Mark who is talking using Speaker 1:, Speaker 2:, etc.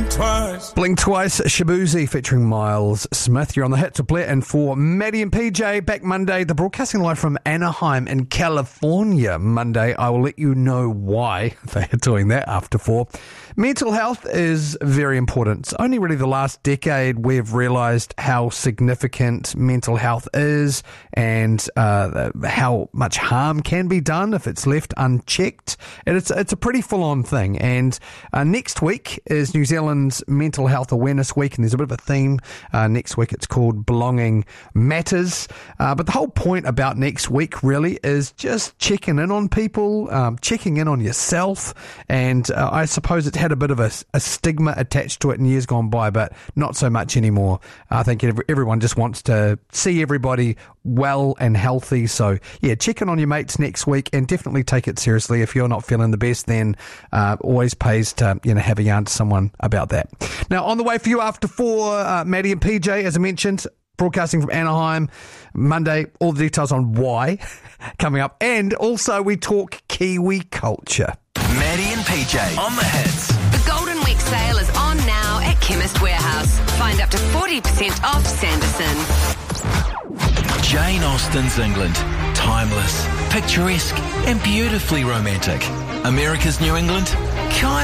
Speaker 1: Blink Twice, Shabuzi featuring Miles Smith. You're on the hit to play, and for Maddie and PJ, back Monday. They're broadcasting live from Anaheim in California Monday. I will let you know why they are doing that after 4. Mental health is very important. It's only really the last decade we've realised how significant mental health is and how much harm can be done if it's left unchecked. And it's a pretty full-on thing. And next week is New Zealand's Mental Health Awareness Week, and there's a bit of a theme. Next week it's called Belonging Matters. But the whole point about next week really is just checking in on people, checking in on yourself, and I suppose it's had a bit of a stigma attached to it in years gone by, but not so much anymore. I think everyone just wants to see everybody well and healthy. So yeah, check in on your mates next week and definitely take it seriously. If you're not feeling the best, then always pays to have a yarn to someone about that. Now on the way for you after 4, Maddie and PJ, as I mentioned, broadcasting from Anaheim Monday. All the details on why coming up, and also we talk Kiwi culture.
Speaker 2: Maddie and PJ on the hits.
Speaker 3: The Golden Week sale is on now at Chemist Warehouse. Find up to 40% off Sanderson.
Speaker 2: Jane Austen's England. Timeless, picturesque, and beautifully romantic. America's New England. Kind